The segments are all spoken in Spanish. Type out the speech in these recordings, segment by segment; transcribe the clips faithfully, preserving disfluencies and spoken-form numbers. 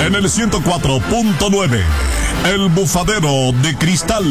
En el ciento cuatro punto nueve, El Bufadero de Cristal.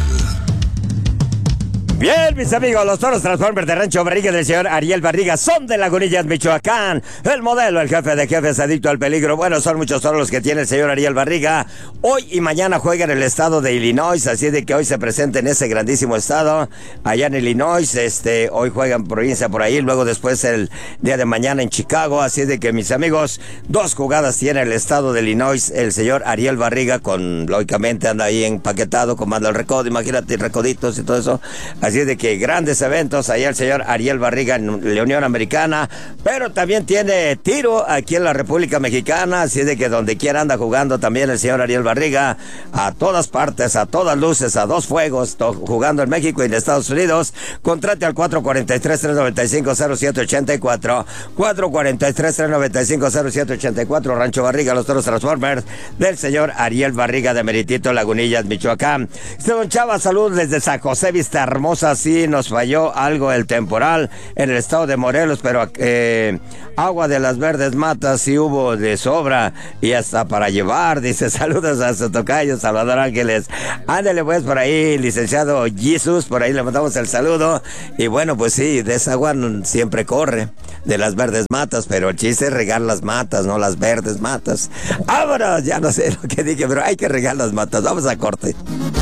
Bien, mis amigos, los toros Transformers de Rancho Barriga del señor Ariel Barriga son de Lagunillas, Michoacán. El modelo, el jefe de jefes, adicto al peligro. Bueno, son muchos toros los que tiene el señor Ariel Barriga. Hoy y mañana juega en el estado de Illinois, así de que hoy se presenta en ese grandísimo estado, allá en Illinois. Este, hoy juegan provincia por ahí, luego después el día de mañana en Chicago. Así de que, mis amigos, dos jugadas tiene el estado de Illinois el señor Ariel Barriga, con, lógicamente, anda ahí empaquetado, comanda el recodo, imagínate, recoditos y todo eso. Así de que grandes eventos allá el señor Ariel Barriga en la Unión Americana, pero también tiene tiro aquí en la República Mexicana, así de que donde quiera anda jugando también el señor Ariel Barriga, a todas partes, a todas luces, a dos fuegos, jugando en México y en Estados Unidos. Contrate al cuatro cuatro tres, tres nueve cinco, cero siete ocho cuatro, cuatro cuatro tres, tres nueve cinco, cero siete ocho cuatro, Rancho Barriga, los toros Transformers del señor Ariel Barriga de Meritito, Lagunillas, Michoacán. Este don Chava, salud desde San José, Vista Hermosa. Sí, nos falló algo el temporal en el estado de Morelos, pero eh, agua de las verdes matas sí hubo de sobra y hasta para llevar. Dice, saludos a su tocayo Salvador Ángeles. Ándale pues por ahí, licenciado Jesús, por ahí le mandamos el saludo. Y bueno, pues sí, de esa agua siempre corre, de las verdes matas, pero el chiste es regar las matas, no las verdes matas. Vámonos, ya no sé lo que dije, pero hay que regar las matas. Vamos a corte.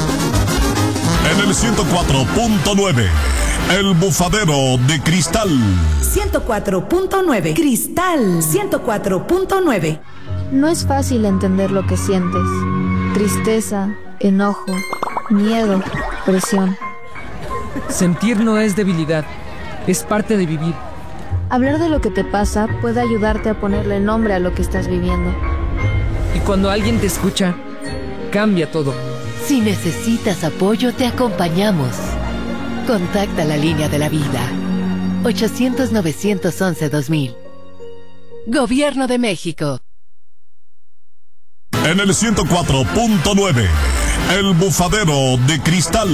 En el ciento cuatro punto nueve, El Bufadero de Cristal. ciento cuatro punto nueve, Cristal. ciento cuatro punto nueve. No es fácil entender lo que sientes. Tristeza, enojo, miedo, presión. Sentir no es debilidad, es parte de vivir. Hablar de lo que te pasa puede ayudarte a ponerle nombre a lo que estás viviendo. Y cuando alguien te escucha, cambia todo. Si necesitas apoyo, te acompañamos. Contacta la línea de la vida. ochocientos, novecientos once, dos mil. Gobierno de México. En el ciento cuatro punto nueve, El Bufadero de Cristal.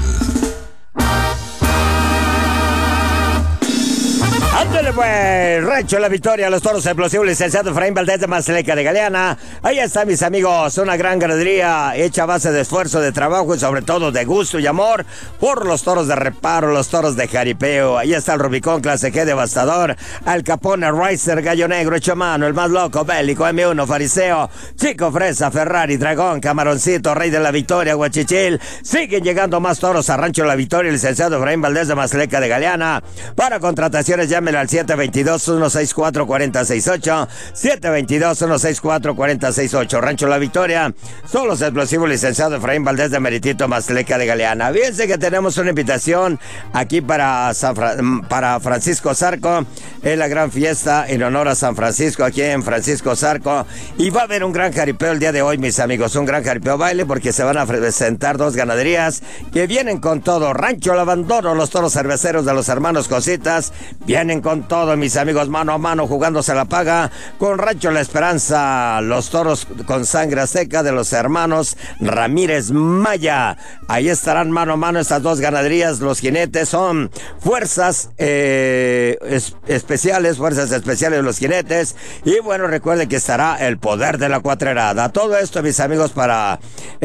Ándale pues, Rancho La Victoria, los toros explosivos, licenciado Efraín Valdés de Mazleca de Galeana. Ahí está, mis amigos, una gran ganadería hecha a base de esfuerzo, de trabajo y sobre todo de gusto y amor por los toros de reparo, los toros de jaripeo. Ahí está el Rubicón Clase G Devastador, Al Capone Ricer, Gallo Negro hecho a mano, el más loco, Bélico, eme uno, Fariseo, Chico Fresa, Ferrari, Dragón, Camaroncito, Rey de la Victoria, Guachichil. Siguen llegando más toros a Rancho La Victoria, licenciado Efraín Valdés de Mazleca de Galeana. Para contrataciones, llame al siete dos dos, uno seis cuatro, cuatro seis ocho, siete dos dos, uno seis cuatro, cuatro seis ocho. Rancho La Victoria, son los explosivos, licenciado Efraín Valdés de Meritito, Mazleca de Galeana. Fíjense que tenemos una invitación aquí para, San Fra para Francisco Zarco, en la gran fiesta en honor a San Francisco, aquí en Francisco Zarco. Y va a haber un gran jaripeo el día de hoy, mis amigos, un gran jaripeo baile, porque se van a presentar dos ganaderías que vienen con todo. Rancho El Abandono, los toros cerveceros de los hermanos Cositas, vienen con todo, mis amigos, mano a mano, jugándose la paga con Rancho La Esperanza, los toros con sangre seca de los hermanos Ramírez Maya. Ahí estarán mano a mano estas dos ganaderías. Los jinetes son fuerzas eh, es, especiales, fuerzas especiales de los jinetes. Y bueno, recuerden que estará el poder de la cuatrerada. Todo esto, mis amigos, para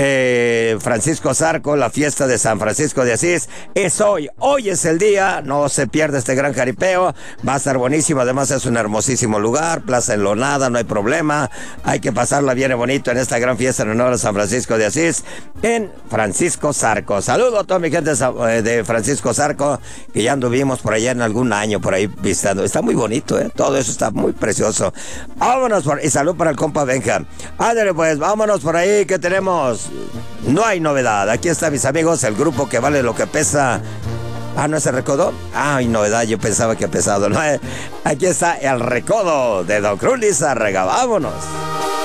eh, Francisco Zarco, la fiesta de San Francisco de Asís, es hoy. Hoy es el día, no se pierde este gran jaripeo. Va a estar buenísimo, además es un hermosísimo lugar, plaza enlonada, no hay problema, hay que pasarla bien bonito en esta gran fiesta en honor a San Francisco de Asís, en Francisco Zarco. Saludo a toda mi gente de Francisco Zarco, que ya anduvimos por allá en algún año, por ahí visitando, está muy bonito, ¿eh? Todo eso está muy precioso. Vámonos, por... y salud para el compa Benja. Ándale pues, vámonos por ahí, que tenemos, no hay novedad, aquí está, mis amigos, el grupo que vale lo que pesa. Ah, ¿no es el recodo? Ay, novedad, yo pensaba que pesado, ¿no? Aquí está el recodo de Don Cruz Lizárraga, vámonos.